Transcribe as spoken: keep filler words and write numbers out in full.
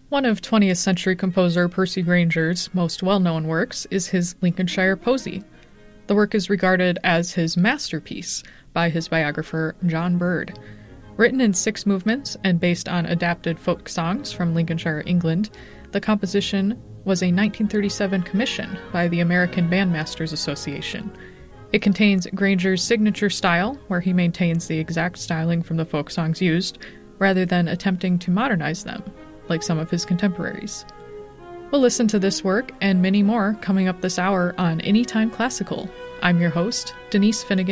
One of twentieth century composer Percy Grainger's most well-known works is his Lincolnshire Posy. The work is regarded as his masterpiece by his biographer John Bird. Written in six movements and based on adapted folk songs from Lincolnshire, England, the composition was a nineteen thirty-seven commission by the American Bandmasters Association. It contains Grainger's signature style, where he maintains the exact styling from the folk songs used, rather than attempting to modernize them, like some of his contemporaries. We'll listen to this work and many more coming up this hour on Anytime Classical. I'm your host, Denise Finnegan.